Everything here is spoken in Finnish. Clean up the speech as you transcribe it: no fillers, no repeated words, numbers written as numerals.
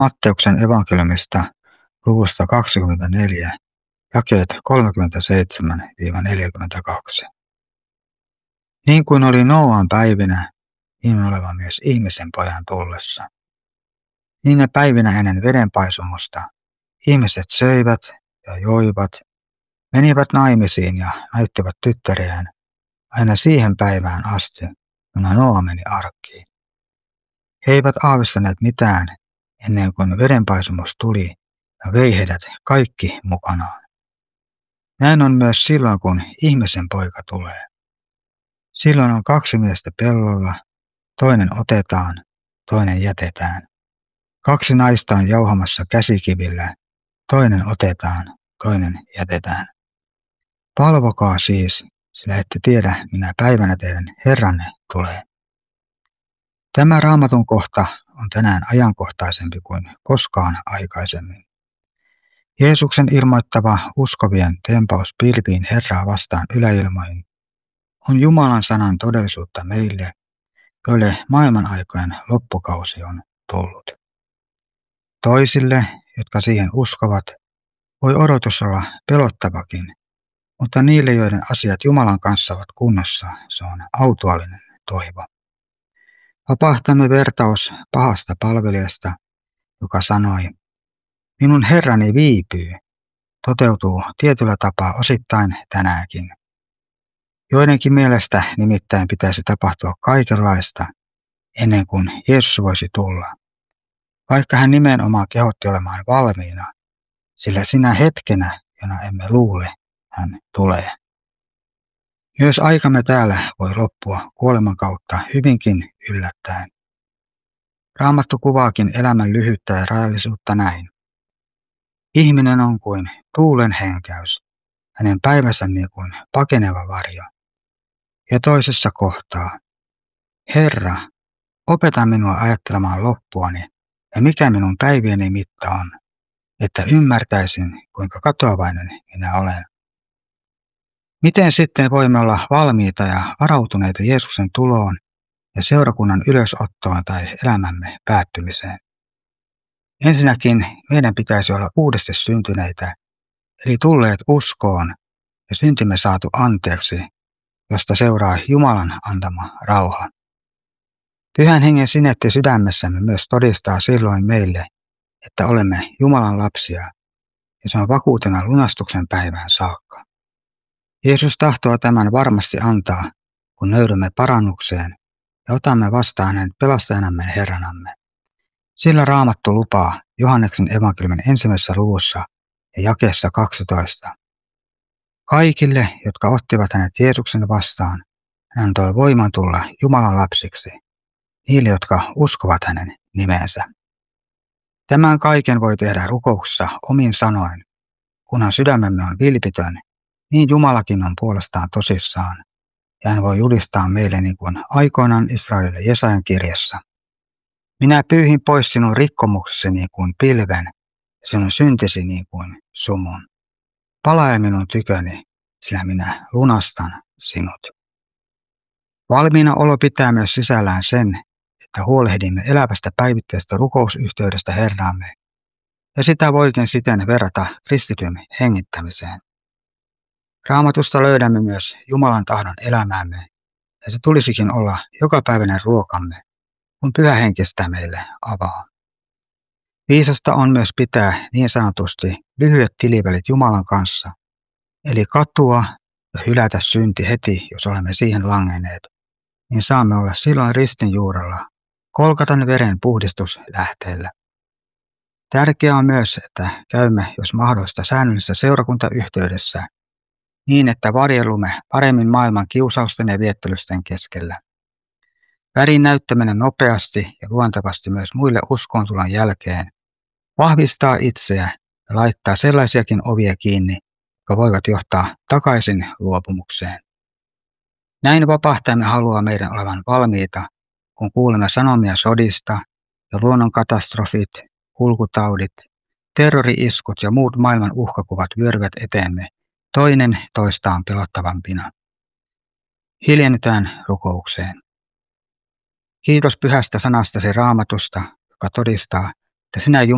Matteuksen evankeliumista luvusta 24, jakeet 37-42. Niin kuin oli Nooan päivinä, niin on oleva myös ihmisen pojan tullessa. Niinä päivinä ennen vedenpaisumusta ihmiset söivät ja joivat, menivät naimisiin ja näyttivät tyttäriään aina siihen päivään asti, jona Nooa meni arkkiin. He eivät aavistaneet mitään ennen kuin vedenpaisumus tuli ja vei heidät kaikki mukanaan. Näin on myös silloin, kun ihmisen poika tulee. Silloin on 2 miestä pellolla, toinen otetaan, toinen jätetään. 2 naista on jauhamassa käsikivillä, toinen otetaan, toinen jätetään. Palvokaa siis, sillä ette tiedä, minä päivänä teidän Herranne tulee. Tämä Raamatun kohta on tänään ajankohtaisempi kuin koskaan aikaisemmin. Jeesuksen ilmoittava uskovien tempaus pilviin Herraa vastaan yläilmoihin on Jumalan sanan todellisuutta meille, joille maailman aikojen loppukausi on tullut. Toisille, jotka siihen uskovat, voi odotus olla pelottavakin, mutta niille, joiden asiat Jumalan kanssa ovat kunnossa, se on autuaalinen toivo. Vapahtamme vertaus pahasta palvelijasta, joka sanoi, minun Herrani viipyy, toteutuu tietyllä tapaa osittain tänäänkin. Joidenkin mielestä nimittäin pitäisi tapahtua kaikenlaista ennen kuin Jeesus voisi tulla, vaikka hän nimenomaan kehotti olemaan valmiina, sillä sinä hetkenä, jona emme luule, hän tulee. Myös aikamme täällä voi loppua kuoleman kautta hyvinkin yllättäen. Raamattu kuvaakin elämän lyhyyttä ja rajallisuutta näin. Ihminen on kuin tuulen henkäys, hänen päivänsä niin kuin pakeneva varjo. Ja toisessa kohtaa, Herra, opeta minua ajattelemaan loppuani ja mikä minun päivieni mitta on, että ymmärtäisin, kuinka katoavainen minä olen. Miten sitten voimme olla valmiita ja varautuneita Jeesuksen tuloon ja seurakunnan ylösottoon tai elämämme päättymiseen? Ensinnäkin meidän pitäisi olla uudesti syntyneitä, eli tulleet uskoon ja syntimme saatu anteeksi, josta seuraa Jumalan antama rauha. Pyhän hengen sinetti sydämessämme myös todistaa silloin meille, että olemme Jumalan lapsia, ja se on vakuutena lunastuksen päivään saakka. Jeesus tahtoo tämän varmasti antaa, kun nöyrymme parannukseen ja otamme vastaan hänet pelastajanamme ja Herranamme. Sillä Raamattu lupaa Johanneksen evankeliumin 1. luvussa ja jakeessa 12. Kaikille, jotka ottivat hänet Jeesuksen vastaan, hän antoi voiman tulla Jumalan lapsiksi, niille, jotka uskovat hänen nimensä. Tämän kaiken voi tehdä rukouksessa omin sanoin, kunhan sydämemme on vilpitön, niin Jumalakin on puolestaan tosissaan, ja hän voi julistaa meille niin kuin aikoinaan Israelille Jesajan kirjassa. Minä pyyhin pois sinun rikkomuksesi niin kuin pilven, ja sinun syntisi niin kuin sumun. Palaa minun tyköni, sillä minä lunastan sinut. Valmiina olo pitää myös sisällään sen, että huolehdimme elävästä päivittäisestä rukousyhteydestä Herraamme, ja sitä voikin siten verrata kristityn hengittämiseen. Raamatusta löydämme myös Jumalan tahdon elämäämme, ja se tulisikin olla jokapäiväinen ruokamme, kun Pyhä Henki sitä meille avaa. Viisasta on myös pitää niin sanotusti lyhyet tilivälit Jumalan kanssa, eli katua ja hylätä synti heti, jos olemme siihen langenneet, niin saamme olla silloin ristin juurella, Golgatan veren puhdistuslähteellä. Tärkeää on myös, että käymme, jos mahdollista, säännöllisessä seurakuntayhteydessä, niin että varjelumme paremmin maailman kiusausten ja viettelysten keskellä. Värin näyttäminen nopeasti ja luontevasti myös muille uskoontulon jälkeen vahvistaa itseä ja laittaa sellaisiakin ovia kiinni, jotka voivat johtaa takaisin luopumukseen. Näin vapahtajamme haluaa meidän olevan valmiita, kun kuulemme sanomia sodista ja luonnonkatastrofit, kulkutaudit, terrori-iskut ja muut maailman uhkakuvat vyöryvät eteemme toinen toistaan pelottavampina. Hiljennytään rukoukseen. Kiitos pyhästä sanastasi Raamatusta, joka todistaa, että sinä